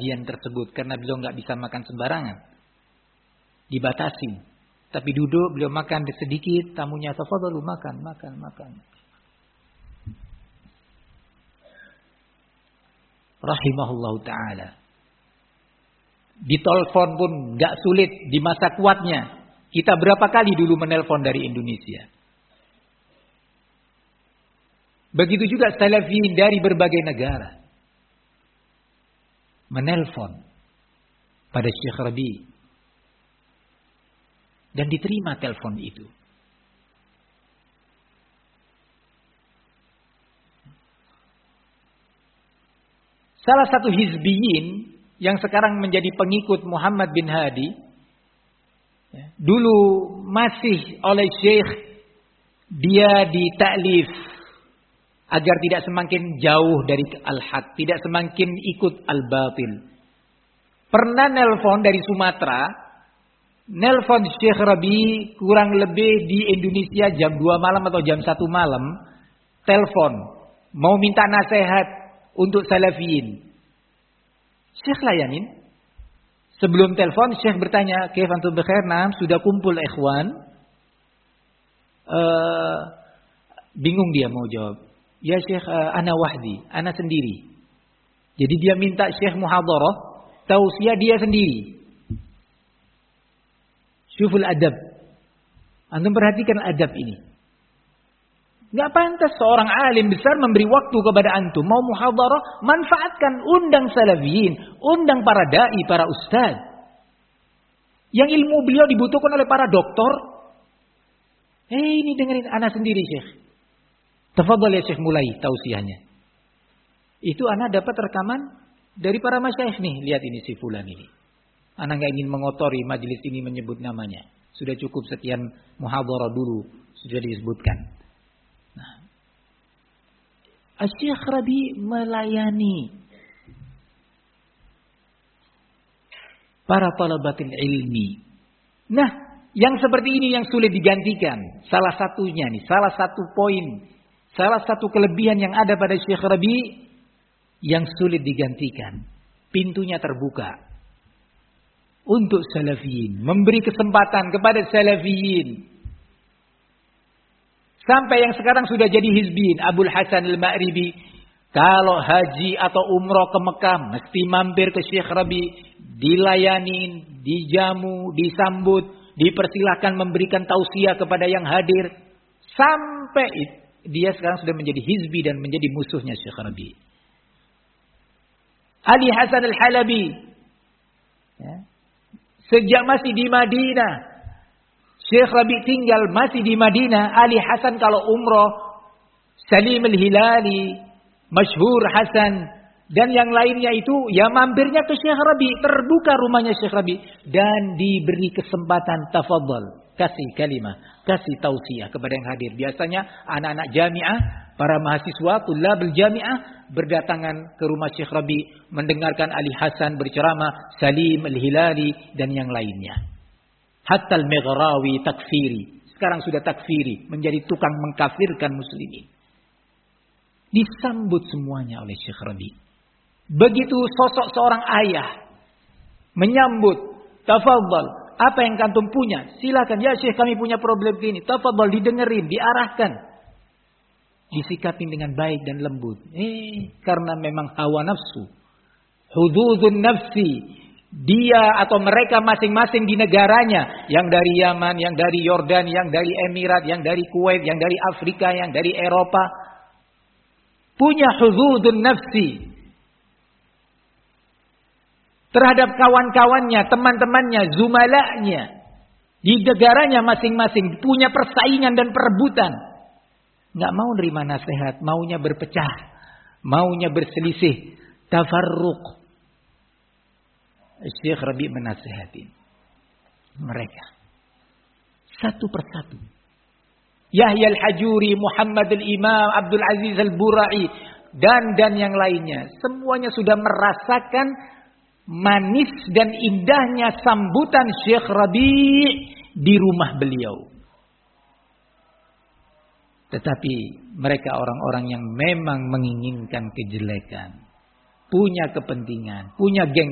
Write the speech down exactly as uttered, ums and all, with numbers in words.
kajian tersebut karena beliau nggak bisa makan sembarangan. Dibatasi. Tapi duduk beliau makan sedikit, tamunya tafadhalu makan, makan, makan. Rahimahullahu taala. Ditelepon pun nggak sulit di masa kuatnya. Kita berapa kali dulu menelpon dari Indonesia. Begitu juga salafiyin dari berbagai negara. Menelpon pada Syekh Rabi. Dan diterima telepon itu. Salah satu hizbiyin yang sekarang menjadi pengikut Muhammad bin Hadi. Dulu masih oleh Syekh dia ditaklif agar tidak semakin jauh dari al-haq, tidak semakin ikut al-batil. Pernah nelpon dari Sumatera, nelpon Syekh Rabi kurang lebih di Indonesia jam dua malam atau jam satu malam, telepon mau minta nasihat untuk salafiyin. Syekh layanin. Sebelum telepon Syekh bertanya, "Kaif antum bikhair?" "Naam, sudah kumpul ikhwan." Uh, bingung dia mau jawab. "Ya Syekh, uh, ana wahdi, ana sendiri." Jadi dia minta Syekh muhadharah, tausiah dia sendiri. Syuful adab. Antum perhatikan adab ini. Gak pantas seorang alim besar memberi waktu kepada antum. Mau muhadharah, manfaatkan, undang salafiyin, undang para dai, para ustaz. Yang ilmu beliau dibutuhkan oleh para doktor. Eh hey, ini dengerin anak sendiri Syekh. Tafadhal ya Syekh, mulai tausiahnya. Itu anak dapat rekaman dari para masyayikh nih. Lihat ini si fulan ini. Anak gak ingin mengotori majelis ini menyebut namanya. Sudah cukup sekian muhadharah dulu. Sudah disebutkan. Nah, Syekh Rabi melayani para talabatul ilmi. Nah, yang seperti ini yang sulit digantikan. Salah satunya nih, salah satu poin, salah satu kelebihan yang ada pada Syekh Rabi yang sulit digantikan. Pintunya terbuka untuk salafiyin, memberi kesempatan kepada salafiyin. Sampai yang sekarang sudah jadi hizbin, Abul Hasan al-Ma'ribi, kalau haji atau umroh ke Mekah mesti mampir ke Syekh Rabi, dilayanin, dijamu, disambut, dipersilahkan memberikan tausiah kepada yang hadir. Sampai dia sekarang sudah menjadi hizbi dan menjadi musuhnya Syekh Rabi. Ali Hasan al-Halabi, ya, sejak masih di Madinah, Syekh Rabi tinggal masih di Madinah. Ali Hasan kalau umroh, Salim al-Hilali, Masyhur Hasan, dan yang lainnya itu ya mampirnya ke Syekh Rabi. Terbuka rumahnya Syekh Rabi. Dan diberi kesempatan tafadhal. Kasih kalimah, kasih tausiah kepada yang hadir. Biasanya anak-anak jamiah, para mahasiswa, tulabul jamiah berdatangan ke rumah Syekh Rabi. Mendengarkan Ali Hasan berceramah, Salim al-Hilali, dan yang lainnya. Hatta al-Maghrawi takfiri. Sekarang sudah takfiri. Menjadi tukang mengkafirkan muslimin. Disambut semuanya oleh Syekh Rabi. Begitu sosok seorang ayah. Menyambut. Tafadhal. Apa yang kantum punya? Silakan. Ya Syekh, kami punya problem ini. Tafadhal, didengerin, diarahkan. Disikapin dengan baik dan lembut. Eh, karena memang hawa nafsu. Hududun nafsi. Dia atau mereka masing-masing di negaranya. Yang dari Yaman, yang dari Yordan, yang dari Emirat, yang dari Kuwait, yang dari Afrika, yang dari Eropa. Punya hududun nafsi. Terhadap kawan-kawannya, teman-temannya, zumalanya. Di negaranya masing-masing. Punya persaingan dan perebutan. Nggak mau nerima nasihat. Maunya berpecah. Maunya berselisih. Tafarruq. Syekh Rabi menasihati mereka satu persatu. Yahya al-Hajuri, Muhammad al-Imam, Abdul Aziz al-Burai, dan dan yang lainnya. Semuanya sudah merasakan manis dan indahnya sambutan Syekh Rabi di rumah beliau. Tetapi mereka orang-orang yang memang menginginkan kejelekan, punya kepentingan, punya geng